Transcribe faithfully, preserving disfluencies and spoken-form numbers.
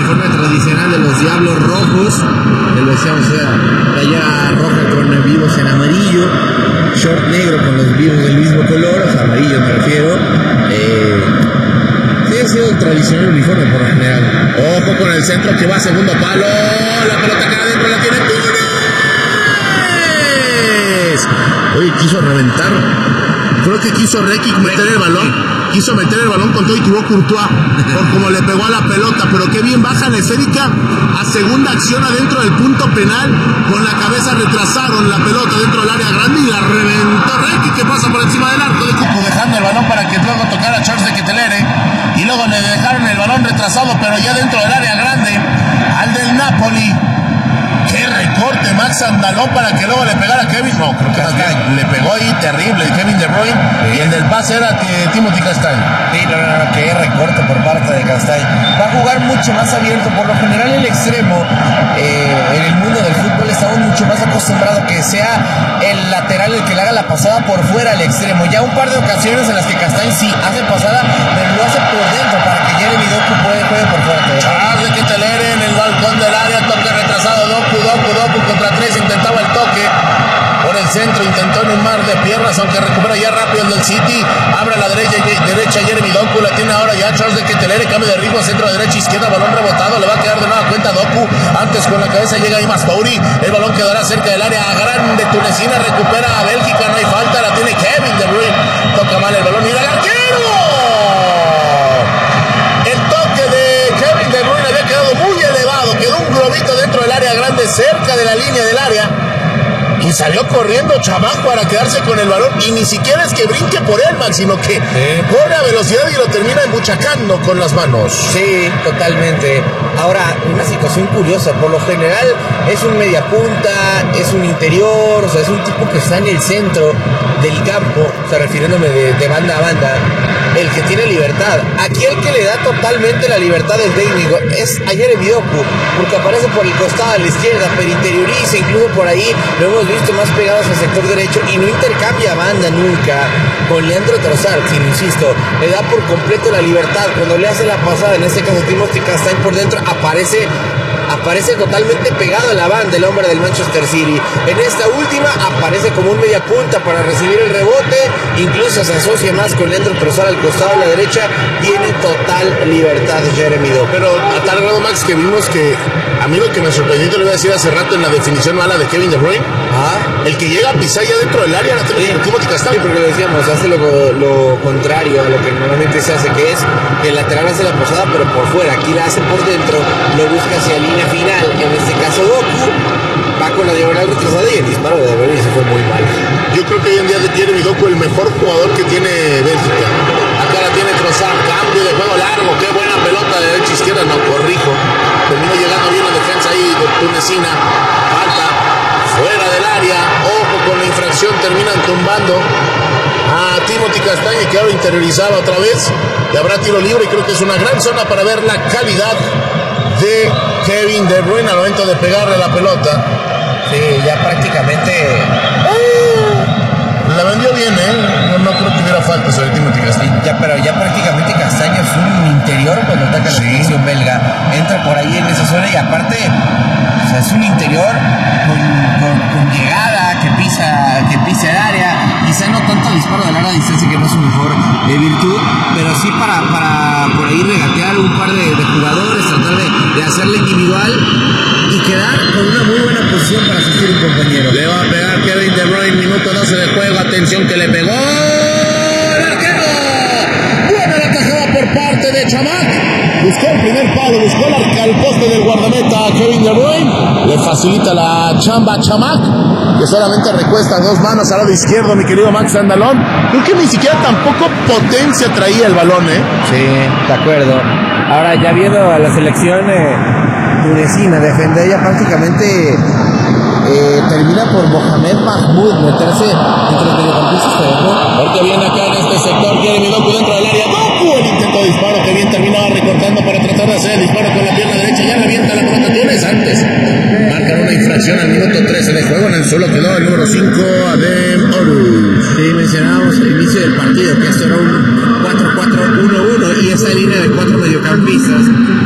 uniforme tradicional de los Diablos Rojos, que lo decíamos, era playera roja con vivos en amarillo, short negro con los vivos del mismo color, o sea, amarillo me refiero. Eh, sí, ha sido el tradicional uniforme por lo general. Ojo con el centro que va a segundo palo, la pelota queda adentro, la tiene Túnez. Oye, quiso reventar. Creo que quiso Rekic meter el balón. Quiso meter el balón con todo y tuvo Courtois por como le pegó a la pelota, pero qué bien baja la esférica a segunda acción adentro del punto penal. Con la cabeza retrasaron la pelota dentro del área grande y la reventó Rekic, que pasa por encima del arco de Cupo, dejando el balón para que luego tocara Charles de Ketelere, y luego le dejaron el balón retrasado pero ya dentro del área grande al del Napoli. Qué recorte Max Andalón para que luego le pegara a Kevin. No, creo que Castagne le pegó ahí terrible Kevin De Bruyne, sí. Y el del pase era que Timothy Castagne. Sí, no, no, no, qué recorte por parte de Castagne. Va a jugar mucho más abierto. Por lo general el extremo eh, en el mundo del fútbol estamos mucho más acostumbrados que sea el lateral el que le haga la pasada por fuera al extremo. Ya un par de ocasiones en las que Castagne sí hace pasada, pero lo hace por dentro para que Jeremy Doku puede juegue por fuera. Charles de Ketelere en el balcón del área, toque retrasado, Doku, Doku, Doku contra tres, intentaba el toque por el centro, intentó en un mar de piernas, aunque recupera ya rápido el del City, abre a la derecha, derecha Jeremy Doku, la tiene ahora ya Charles de Ketelere, cambio de ritmo, centro, derecha, izquierda, balón rebotado, le va a quedar de nueva cuenta Doku, antes con la cabeza llega ahí Mastouri, el balón quedará cerca del área grande tunecina, recupera a Bélgica, no hay falta, la tiene Kevin De Bruyne, toca mal el balón y el arquero. El toque de Kevin De Bruyne había quedado muy elevado, quedó un globito dentro del área grande, cerca de la línea del área, y salió corriendo Chamac para quedarse con el balón, y ni siquiera es que brinque por él, Max, sino que sí. Corre a velocidad y lo termina embuchacando con las manos. Sí, totalmente. Ahora, una situación curiosa, por lo general es un mediapunta, es un interior, o sea, es un tipo que está en el centro del campo, o sea, refiriéndome de, de banda a banda, el que tiene libertad. Aquí el que le da totalmente la libertad del técnico es a Jeremy Doku, porque aparece por el costado a la izquierda, pero interioriza, incluso por ahí lo hemos visto más pegados al sector derecho, y no intercambia banda nunca con Leandro Trossard, quien, insisto, le da por completo la libertad. Cuando le hace la pasada, en este caso Timothy Castagne por dentro, aparece aparece totalmente pegado a la banda el hombre del Manchester City. En esta última aparece como un media punta para recibir el rebote, incluso se asocia más con Leandro Trossard al costado de la derecha, tiene total libertad Jeremy Doku. Pero a tal grado, Max, que vimos que a mí lo que me sorprendió, te lo iba a decir hace rato en la definición mala de Kevin De Bruyne, ah, el que llega a pisar ya dentro del área, la sí, Timothy Castagne. Sí, porque lo decíamos, hace lo, lo contrario a lo que normalmente se hace, que es que el lateral hace la pasada pero por fuera, aquí la hace por dentro, lo busca hacia línea final, en este caso Doku va con la diagonal retrasada y el disparo de De Bruyne se fue muy mal. Yo creo que hoy en día de Jeremy Doku el mejor jugador que tiene Bélgica. Acá la tiene Trossard, cambio de juego largo, qué buena pelota de derecha izquierda, no, corrijo, terminó llegando bien la defensa ahí de tunecina, falta fuera del área, ojo con la infracción, terminan tumbando a Timothy Castagne, que ahora interiorizaba otra vez, y habrá tiro libre, y creo que es una gran zona para ver la calidad de Kevin De Bruyne al momento de pegarle la pelota. Sí, ya prácticamente uh, la vendió bien, ¿eh? No, no creo que hubiera falta sobre Timothy Castagne. Ya, pero ya prácticamente Castagne es un interior cuando ataca sí. La selección belga, entra por ahí en esa zona y aparte, o sea, es un interior con, con, con llegada, que pisa, que pisa el área, quizá no tanto disparo de larga distancia, que no es su mejor de virtud, pero sí para, para por ahí regatear un par de, de jugadores, tratar de, de hacerle individual y quedar con una muy buena posición para asistir un compañero. Le va a pegar Kevin De Bruyne, minuto doce de juego, atención que le pegó el arquero. Buena la tajada por parte de Chamac, buscó el primer palo, buscó el al poste del guardameta Kevin De Bruyne, le facilita la chamba a Chamac, que solamente recuesta dos manos al lado izquierdo, mi querido Max Andalón. Creo que ni siquiera tampoco potencia traía el balón, ¿eh? Sí, de acuerdo. Ahora ya viendo a la selección eh, tunecina defender, ya prácticamente eh, termina por Mohamed Mahmoud meterse entre los mediocampistas, ¿no? Porque viene acá en este sector Jeremy Doku dentro del área. Doku, el intento de disparo que bien terminaba recortando para tratar de hacer el disparo con la pierna derecha. Ya revienta la pelota Túnez antes. Marcan una infracción al minuto trece de juego. En el suelo quedó el número cinco, Adem Oru. Sí, mencionábamos al inicio del partido que esto era un cuatro cuatro uno uno y esa línea de cuatro mediocampistas